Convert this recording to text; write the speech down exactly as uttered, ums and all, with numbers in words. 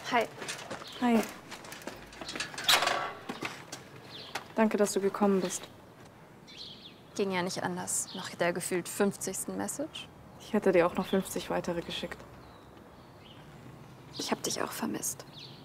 Hi. Hi. Danke, dass du gekommen bist. Ging ja nicht anders. Nach der gefühlt fünfzigsten Message. Ich hätte dir auch noch fünfzig weitere geschickt. Ich hab dich auch vermisst.